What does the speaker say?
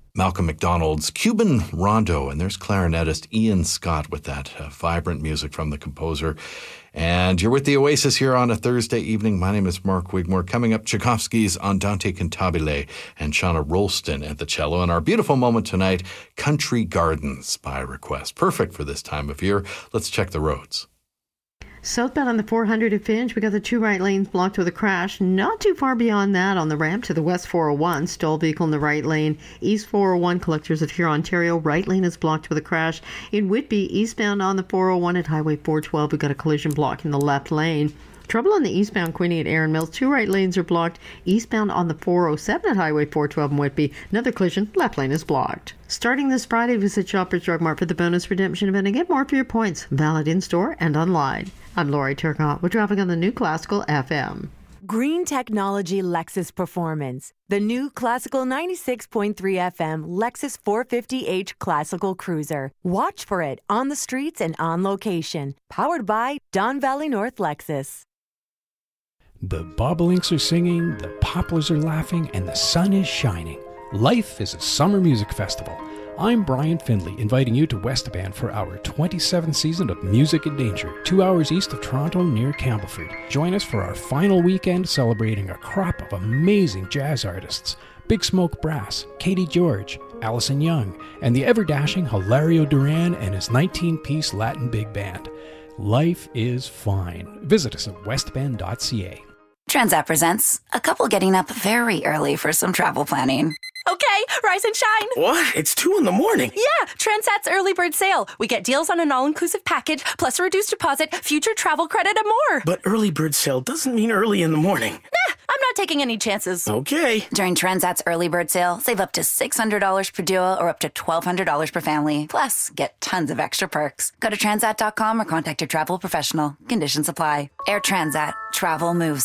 Malcolm McDonald's Cuban Rondo, and there's clarinetist Ian Scott with that vibrant music from the composer. And you're with the Oasis here on a Thursday evening. My name is Mark Wigmore. Coming up, Tchaikovsky's Andante Cantabile and Shauna Rolston at the cello. And our beautiful moment tonight, Country Gardens by request. Perfect for this time of year. Let's check the roads. Southbound on the 400 at Finch, we got the two right lanes blocked with a crash. Not too far beyond that on the ramp to the west 401. Stalled vehicle in the right lane. East 401 collectors at Huron, Ontario. Right lane is blocked with a crash. In Whitby, eastbound on the 401 at Highway 412, we got a collision block in the left lane. Trouble on the eastbound Quinte at Erin Mills. Two right lanes are blocked. Eastbound on the 407 at Highway 412 in Whitby. Another collision. Left lane is blocked. Starting this Friday, visit Shoppers Drug Mart for the bonus redemption event and get more for your points. Valid in-store and online. I'm Lori Turcotte. We're driving on the new Classical FM. Green Technology Lexus Performance. The new Classical 96.3 FM Lexus 450h Classical Cruiser. Watch for it on the streets and on location. Powered by Don Valley North Lexus. The bobolinks are singing, the poplars are laughing, and the sun is shining. Life is a summer music festival. I'm Brian Findlay, inviting you to Westaban for our 27th season of Music in Danger, 2 hours east of Toronto near Campbellford. Join us for our final weekend celebrating a crop of amazing jazz artists. Big Smoke Brass, Katie George, Allison Young, and the ever-dashing Hilario Duran and his 19-piece Latin Big Band. Life is fine. Visit us at westbend.ca. Transat presents a couple getting up very early for some travel planning. Okay, rise and shine. What? It's 2 in the morning. Yeah, Transat's early bird sale. We get deals on an all-inclusive package, plus a reduced deposit, future travel credit, and more. But early bird sale doesn't mean early in the morning. Nah, I'm not taking any chances. Okay. During Transat's early bird sale, save up to $600 per duo or up to $1,200 per family. Plus, get tons of extra perks. Go to transat.com or contact your travel professional. Conditions apply. Air Transat. Travel moves